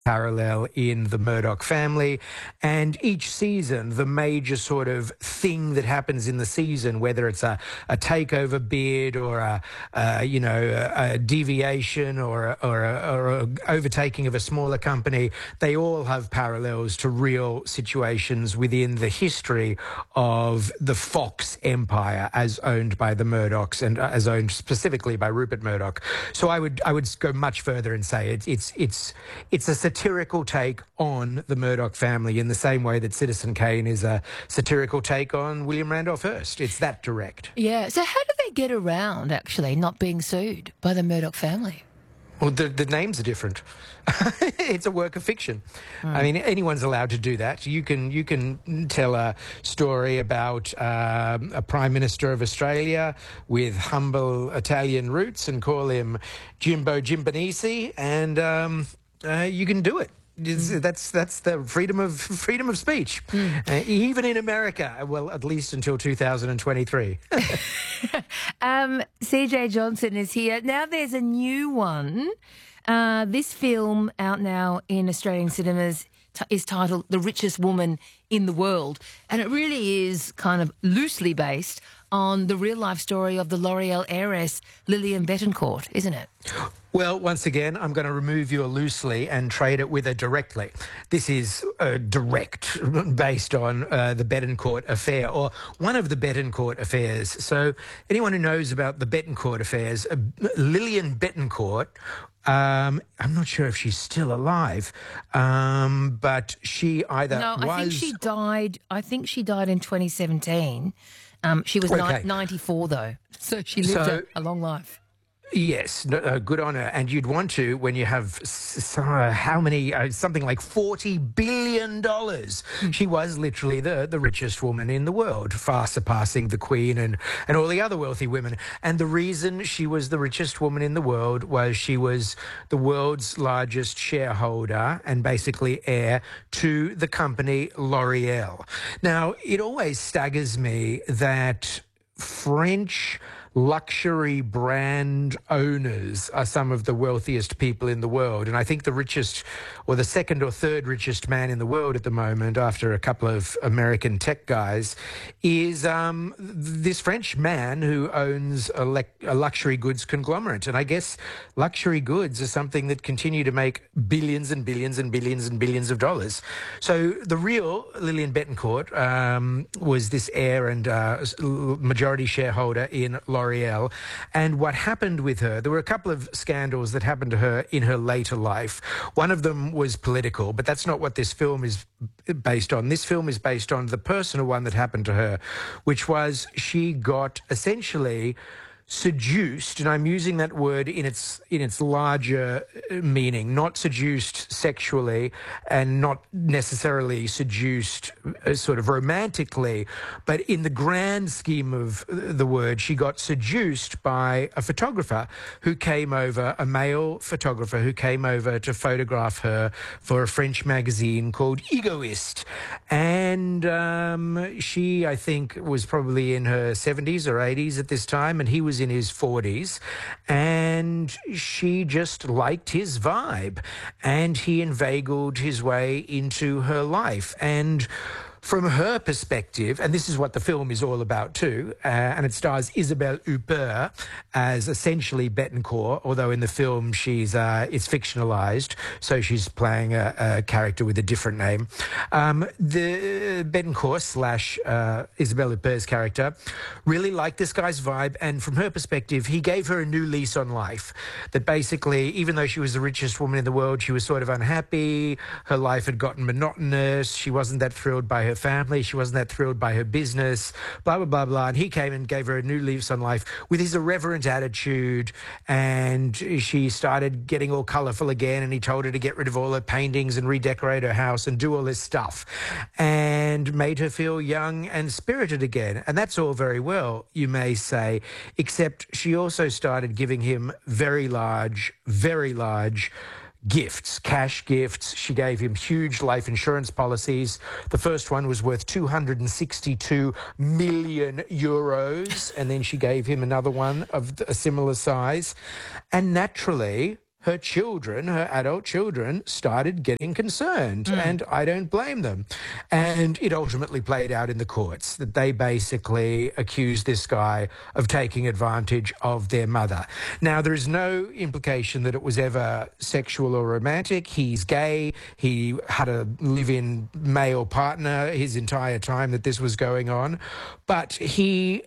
parallel in the Murdoch family. And each season, the major sort of thing that happens in the season, whether it's a takeover bid or a deviation or a overtaking of a smaller company, they all have parallels to real situations within the history of the Fox empire as owned by the Murdochs and as owned specifically by Rupert Murdoch. So I would go much further and say it's a satirical take on the Murdoch family in the same way that Citizen Kane is a satirical take on William Randolph Hearst. It's that direct. Yeah. So how do they get around actually not being sued by the Murdoch family? Well, the names are different. It's a work of fiction. I mean, anyone's allowed to do that. You can tell a story about a Prime Minister of Australia with humble Italian roots and call him Jimbo Jimbanisi, and you can do it. That's the freedom of speech, even in America. Well, at least until 2023. CJ Johnson is here. Now there's a new one. This film out now in Australian cinemas is titled The Richest Woman in the World, and it really is kind of loosely based on the real-life story of the L'Oreal heiress Lillian Bettencourt, isn't it? Well, once again, I'm going to remove your loosely and trade it with a directly. This is direct, based on the Bettencourt affair, or one of the Bettencourt affairs. So anyone who knows about the Bettencourt affairs, Lillian Bettencourt, I'm not sure if she's still alive, but she either was... I think she died in 2017. She was 94, though, so she lived a long life. Yes, good on her. And you'd want to, when you have something like $40 billion. She was literally the richest woman in the world, far surpassing the Queen and all the other wealthy women. And the reason she was the richest woman in the world was she was the world's largest shareholder and basically heir to the company L'Oreal. Now, it always staggers me that French luxury brand owners are some of the wealthiest people in the world. And I think the richest, or the second or third richest man in the world at the moment, after a couple of American tech guys, is this French man who owns a luxury goods conglomerate. And I guess luxury goods are something that continue to make billions and billions and billions and billions of dollars. So the real Lillian Bettencourt was this heir and majority shareholder in L'Oreal. And what happened with her, there were a couple of scandals that happened to her in her later life. One of them was political, but that's not what this film is based on. This film is based on the personal one that happened to her, which was she got essentially seduced, and I'm using that word in its larger meaning, not seduced sexually and not necessarily seduced sort of romantically, but in the grand scheme of the word, she got seduced by a photographer who came over, a male photographer who came over to photograph her for a French magazine called Egoist. And she, I think, was probably in her 70s or 80s at this time, and he was in his 40s, and she just liked his vibe, and he inveigled his way into her life. And from her perspective, and this is what the film is all about too, and it stars Isabelle Huppert as essentially Bettencourt, although in the film it's fictionalized, so she's playing a character with a different name. The Bettencourt / Isabelle Huppert's character really liked this guy's vibe, and from her perspective, he gave her a new lease on life. That basically, even though she was the richest woman in the world, she was sort of unhappy. Her life had gotten monotonous. She wasn't that thrilled by her family. She wasn't that thrilled by her business, blah, blah, blah, blah. And he came and gave her a new lease on life with his irreverent attitude. And she started getting all colourful again. And he told her to get rid of all her paintings and redecorate her house and do all this stuff, and made her feel young and spirited again. And that's all very well, you may say, except she also started giving him very large gifts, cash gifts. She gave him huge life insurance policies. The first one was worth 262 million euros, and then she gave him another one of a similar size. And naturally, her children, her adult children, started getting concerned, and I don't blame them. And it ultimately played out in the courts that they basically accused this guy of taking advantage of their mother. Now, there is no implication that it was ever sexual or romantic. He's gay. He had a live-in male partner his entire time that this was going on. But he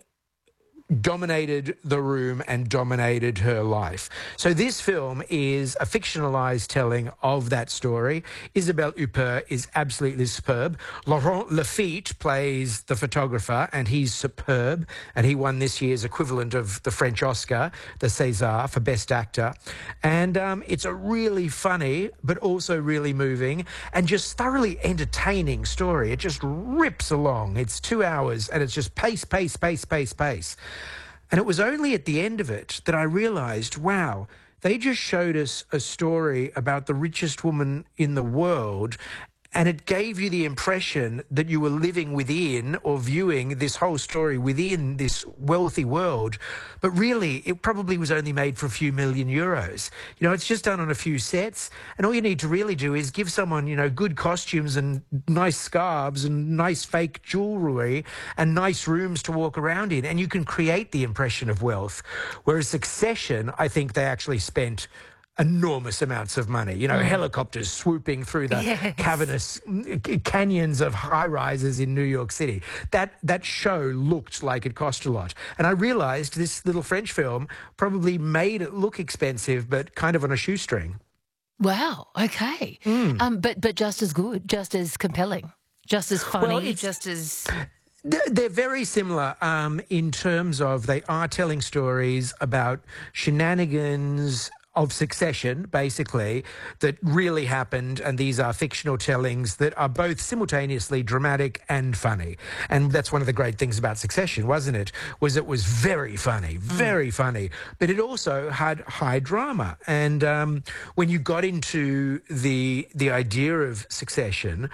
dominated the room and dominated her life. So this film is a fictionalized telling of that story. Isabelle Huppert is absolutely superb. Laurent Lafitte plays the photographer, and he's superb. And he won this year's equivalent of the French Oscar, the César, for Best Actor. And it's a really funny, but also really moving and just thoroughly entertaining story. It just rips along. It's 2 hours, and it's just pace, pace, pace, pace, pace. And it was only at the end of it that I realized, wow, they just showed us a story about the richest woman in the world, and it gave you the impression that you were living within or viewing this whole story within this wealthy world. But really, it probably was only made for a few million euros. You know, it's just done on a few sets. And all you need to really do is give someone, you know, good costumes and nice scarves and nice fake jewelry and nice rooms to walk around in. And you can create the impression of wealth. Whereas Succession, I think they actually spent enormous amounts of money, you know, helicopters swooping through the cavernous canyons of high-rises in New York City. That show looked like it cost a lot. And I realized this little French film probably made it look expensive, but kind of on a shoestring. Wow. Okay. But just as good, just as compelling, just as funny, just as... They're very similar in terms of they are telling stories about shenanigans of Succession, basically, that really happened, and these are fictional tellings that are both simultaneously dramatic and funny. And that's one of the great things about Succession, wasn't it? Was it was very funny, very funny, but it also had high drama. And when you got into the idea of Succession,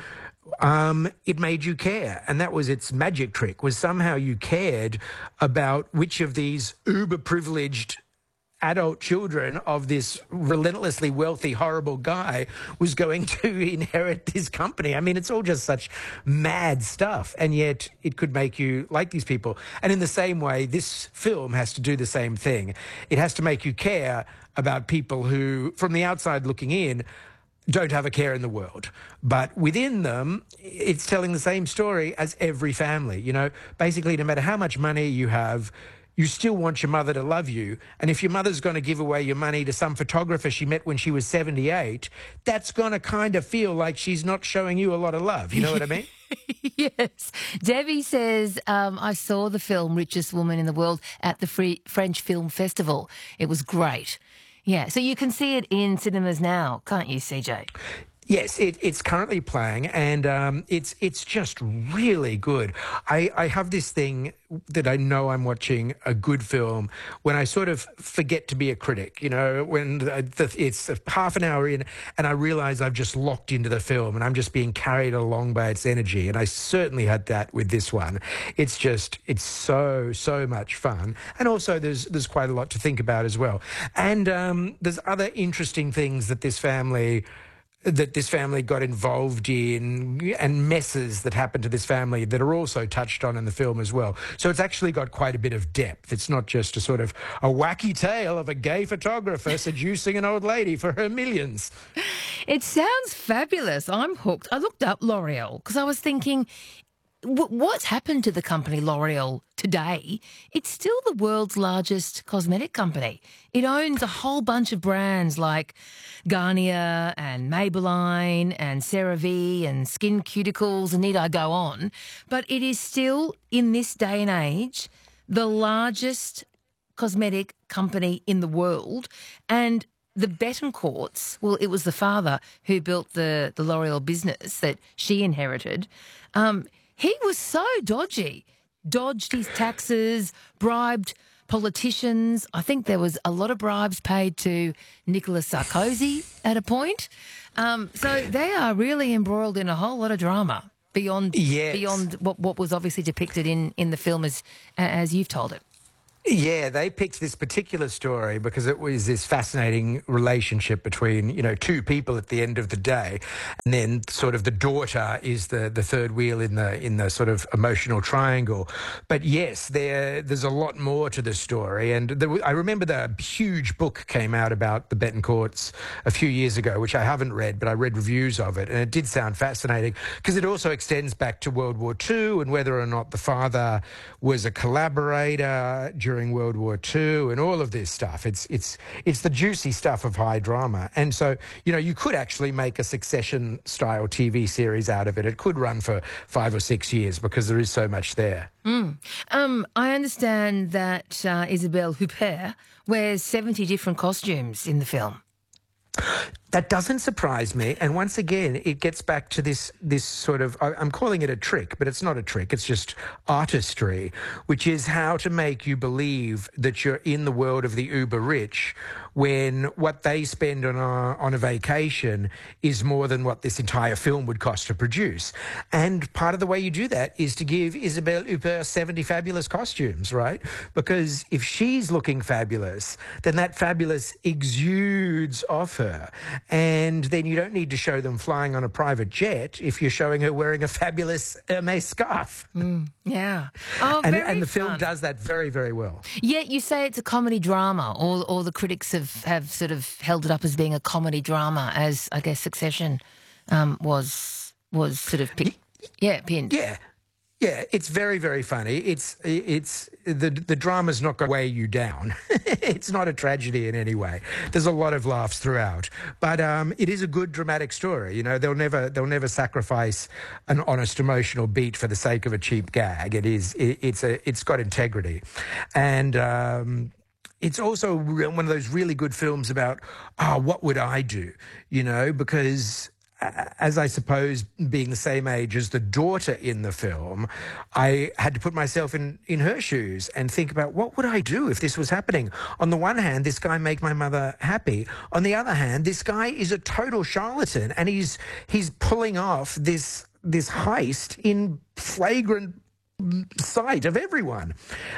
it made you care. And that was its magic trick, was somehow you cared about which of these uber-privileged adult children of this relentlessly wealthy, horrible guy was going to inherit this company. I mean, it's all just such mad stuff, and yet it could make you like these people. And in the same way, this film has to do the same thing. It has to make you care about people who, from the outside looking in, don't have a care in the world. But within them, it's telling the same story as every family. You know, basically, no matter how much money you have, you still want your mother to love you. And if your mother's going to give away your money to some photographer she met when she was 78, that's going to kind of feel like she's not showing you a lot of love. You know what I mean? Yes. Debbie says, I saw the film Richest Woman in the World at the French Film Festival. It was great. Yeah, so you can see it in cinemas now, can't you, CJ? Yes, it's currently playing, and it's just really good. I have this thing that I know I'm watching a good film when I sort of forget to be a critic, you know, when it's half an hour in and I realize I've just locked into the film and I'm just being carried along by its energy. And I certainly had that with this one. It's so much fun. And also there's quite a lot to think about as well. And there's other interesting things that this family got involved in, and messes that happened to this family that are also touched on in the film as well. So it's actually got quite a bit of depth. It's not just a sort of a wacky tale of a gay photographer seducing an old lady for her millions. It sounds fabulous. I'm hooked. I looked up L'Oreal because I was thinking, what's happened to the company L'Oreal today? It's still the world's largest cosmetic company. It owns a whole bunch of brands like Garnier and Maybelline and CeraVe and Skin Cuticles, and need I go on. But it is still, in this day and age, the largest cosmetic company in the world. And the Bettencourts, well, it was the father who built the L'Oreal business that she inherited. He was so dodgy, dodged his taxes, bribed politicians. I think there was a lot of bribes paid to Nicolas Sarkozy at a point. So they are really embroiled in a whole lot of drama beyond what was obviously depicted in the film as you've told it. Yeah, they picked this particular story because it was this fascinating relationship between, two people at the end of the day. And then sort of the daughter is the third wheel in the sort of emotional triangle. But yes, there's a lot more to the story. And I remember the huge book came out about the Betancourts a few years ago, which I haven't read, but I read reviews of it. And it did sound fascinating because it also extends back to World War II and whether or not the father was a collaborator during World War II and all of this stuff. It's the juicy stuff of high drama. And so, you could actually make a Succession-style TV series out of it. It could run for 5 or 6 years because there is so much there. I understand that Isabelle Huppert wears 70 different costumes in the film. That doesn't surprise me. And once again, it gets back to this sort of, I'm calling it a trick, but it's not a trick. It's just artistry, which is how to make you believe that you're in the world of the uber rich when what they spend on a vacation is more than what this entire film would cost to produce. And part of the way you do that is to give Isabelle Huppert 70 fabulous costumes, right? Because if she's looking fabulous, then that fabulous exudes off her. And then you don't need to show them flying on a private jet if you're showing her wearing a fabulous Hermes scarf. Yeah. Oh, and the film does that very, very well. Yet you say it's a comedy drama. All the critics have sort of held it up as being a comedy drama, as I guess Succession was sort of pinned. Yeah, it's very, very funny. It's the drama's not going to weigh you down. It's not a tragedy in any way. There's a lot of laughs throughout, but it is a good dramatic story. They'll never sacrifice an honest emotional beat for the sake of a cheap gag. It's got integrity, and it's also one of those really good films about what would I do? Because as I suppose being the same age as the daughter in the film, I had to put myself in her shoes and think about what would I do if this was happening. On the one hand, this guy make my mother happy. On the other hand, this guy is a total charlatan and he's pulling off this heist in flagrant sight of everyone.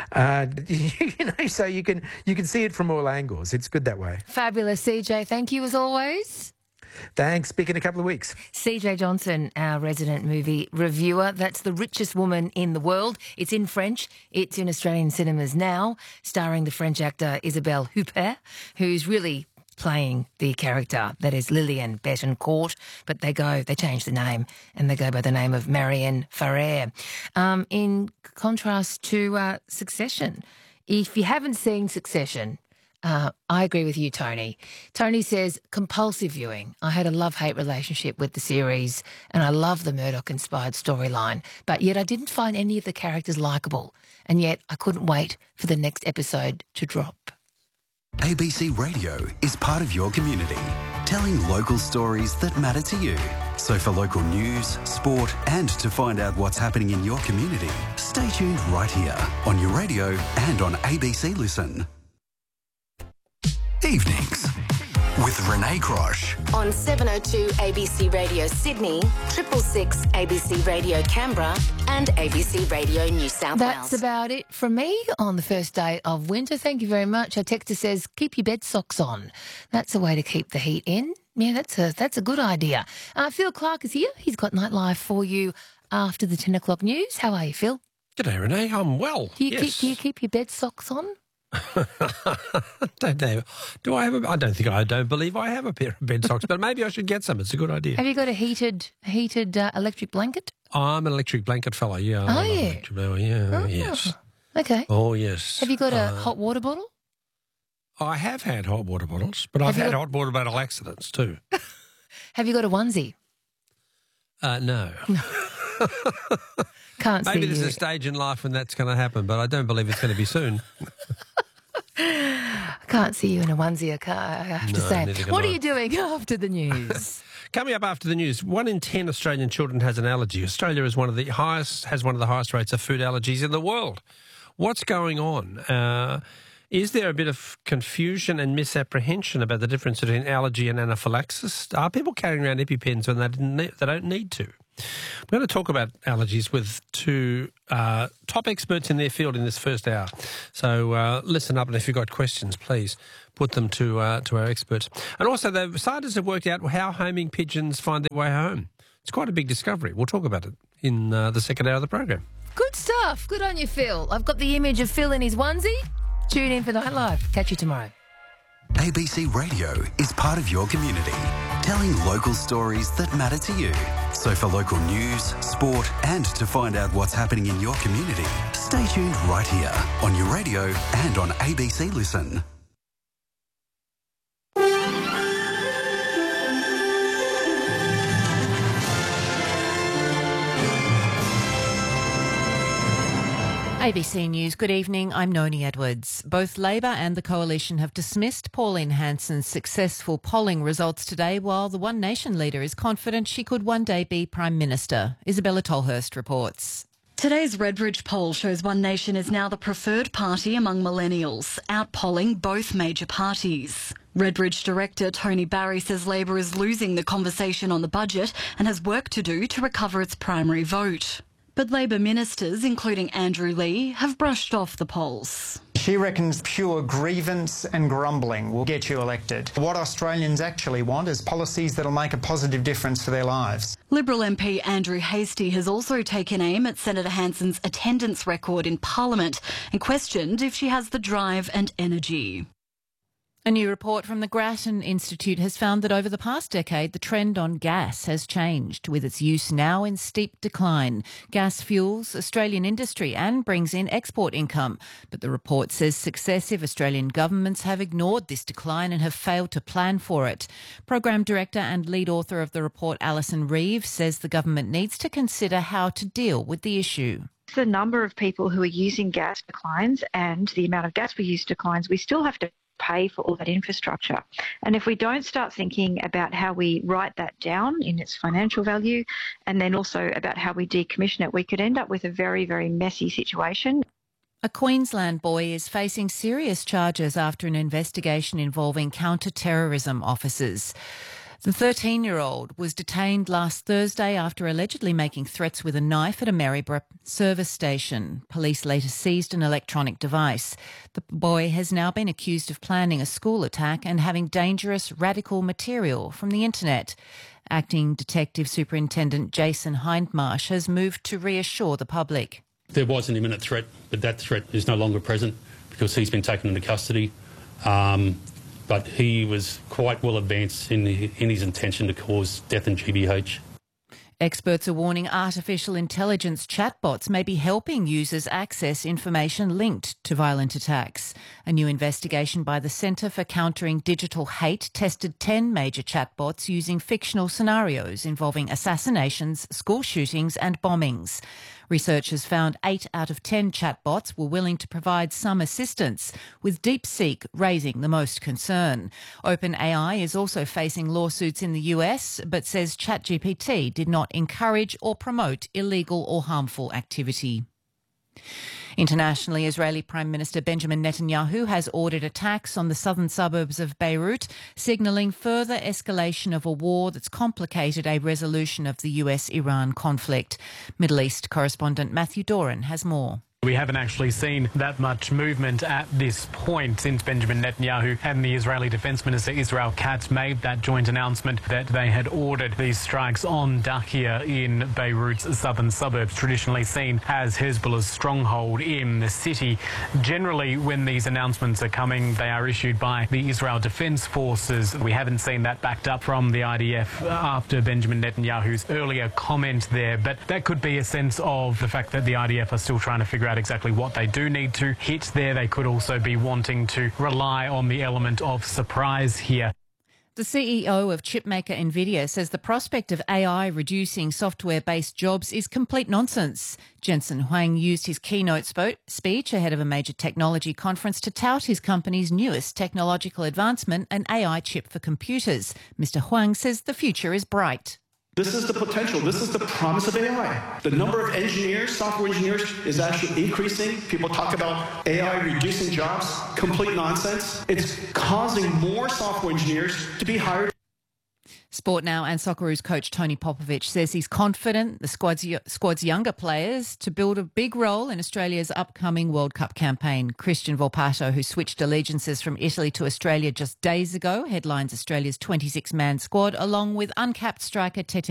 So you can see it from all angles. It's good that way. Fabulous, CJ. Thank you as always. Thanks. Speak in a couple of weeks. CJ Johnson, our resident movie reviewer. That's The Richest Woman in the World. It's in French. It's in Australian cinemas now, starring the French actor Isabelle Huppert, who's really playing the character that is Lillian Betancourt, but they change the name and they go by the name of Marianne Farrer. In contrast to Succession. If you haven't seen Succession, I agree with you, Tony. Tony says, compulsive viewing. I had a love-hate relationship with the series and I love the Murdoch-inspired storyline, but yet I didn't find any of the characters likeable, and yet I couldn't wait for the next episode to drop. ABC Radio is part of your community, telling local stories that matter to you. So for local news, sport, and to find out what's happening in your community, stay tuned right here on your radio and on ABC Listen. Evenings with Renee Crosh. On 702 ABC Radio Sydney, 666 ABC Radio Canberra and ABC Radio New South Wales. That's about it from me on the first day of winter. Thank you very much. Our texter says, keep your bed socks on. That's a way to keep the heat in. Yeah, that's a good idea. Phil Clark is here. He's got Nightlife for you after the 10 o'clock news. How are you, Phil? G'day, Renee. I'm well. Do you keep your bed socks on? Don't know. Do I have I don't believe I have a pair of bed socks, but maybe I should get some. It's a good idea. Have you got a heated electric blanket? I'm an electric blanket fella, yeah. Oh, yeah. Yes. Okay. Oh, yes. Have you got a hot water bottle? I have had hot water bottles, but I've had hot water bottle accidents too. Have you got a onesie? No. Can't see Maybe there's you. a stage in life when that's going to happen, but I don't believe it's going to be soon. I can't see you in a onesie, I have to say. What are you doing after the news? Coming up after the news, 1 in 10 Australian children has an allergy. Australia has one of the highest rates of food allergies in the world. What's going on? Is there a bit of confusion and misapprehension about the difference between allergy and anaphylaxis? Are people carrying around EpiPens when they don't need to? We're going to talk about allergies with two top experts in their field in this first hour. So listen up, and if you've got questions, please put them to our experts. And also, the scientists have worked out how homing pigeons find their way home. It's quite a big discovery. We'll talk about it in the second hour of the program. Good stuff. Good on you, Phil. I've got the image of Phil in his onesie. Tune in for Night Live. Catch you tomorrow. ABC Radio is part of your community, telling local stories that matter to you. So for local news, sport, and to find out what's happening in your community, stay tuned right here on your radio and on ABC Listen. ABC News, good evening. I'm Noni Edwards. Both Labor and the Coalition have dismissed Pauline Hanson's successful polling results today, while the One Nation leader is confident she could one day be Prime Minister. Isabella Tolhurst reports. Today's Redbridge poll shows One Nation is now the preferred party among millennials, outpolling both major parties. Redbridge Director Tony Barry says Labor is losing the conversation on the budget and has work to do to recover its primary vote. But Labor ministers, including Andrew Lee, have brushed off the polls. She reckons pure grievance and grumbling will get you elected. What Australians actually want is policies that'll make a positive difference for their lives. Liberal MP Andrew Hastie has also taken aim at Senator Hanson's attendance record in Parliament and questioned if she has the drive and energy. A new report from the Grattan Institute has found that over the past decade, the trend on gas has changed, with its use now in steep decline. Gas fuels Australian industry and brings in export income. But the report says successive Australian governments have ignored this decline and have failed to plan for it. Program Director and lead author of the report, Alison Reeve, says the government needs to consider how to deal with the issue. The number of people who are using gas declines and the amount of gas we use declines, we still have to pay for all that infrastructure. And if we don't start thinking about how we write that down in its financial value, and then also about how we decommission it, we could end up with a very, very messy situation. A Queensland boy is facing serious charges after an investigation involving counter-terrorism officers. The 13-year-old was detained last Thursday after allegedly making threats with a knife at a Maryborough service station. Police later seized an electronic device. The boy has now been accused of planning a school attack and having dangerous radical material from the internet. Acting Detective Superintendent Jason Hindmarsh has moved to reassure the public. There was an imminent threat, but that threat is no longer present because he's been taken into custody. But he was quite well advanced in his intention to cause death in GBH. Experts are warning artificial intelligence chatbots may be helping users access information linked to violent attacks. A new investigation by the Centre for Countering Digital Hate tested 10 major chatbots using fictional scenarios involving assassinations, school shootings and bombings. Researchers found 8 out of 10 chatbots were willing to provide some assistance, with DeepSeek raising the most concern. OpenAI is also facing lawsuits in the US, but says ChatGPT did not encourage or promote illegal or harmful activity. Internationally, Israeli Prime Minister Benjamin Netanyahu has ordered attacks on the southern suburbs of Beirut, signalling further escalation of a war that's complicated a resolution of the US-Iran conflict. Middle East correspondent Matthew Doran has more. We haven't actually seen that much movement at this point since Benjamin Netanyahu and the Israeli Defense Minister Israel Katz made that joint announcement that they had ordered these strikes on Dakhia in Beirut's southern suburbs, traditionally seen as Hezbollah's stronghold in the city. Generally, when these announcements are coming, they are issued by the Israel Defense Forces. We haven't seen that backed up from the IDF after Benjamin Netanyahu's earlier comment there, but that could be a sense of the fact that the IDF are still trying to figure out exactly what they do need to hit there. They could also be wanting to rely on the element of surprise here. The CEO of chipmaker Nvidia says the prospect of AI reducing software-based jobs is complete nonsense. Jensen Huang used his keynote speech ahead of a major technology conference to tout his company's newest technological advancement, an AI chip for computers. Mr. Huang says the future is bright. This is the potential. This is the promise of AI. The number of engineers, software engineers, is actually increasing. People talk about AI reducing jobs. Complete nonsense. It's causing more software engineers to be hired. Sport Now and Socceroos coach Tony Popovich says he's confident the squad's younger players to build a big role in Australia's upcoming World Cup campaign. Christian Volpato, who switched allegiances from Italy to Australia just days ago, headlines Australia's 26-man squad, along with uncapped striker Tete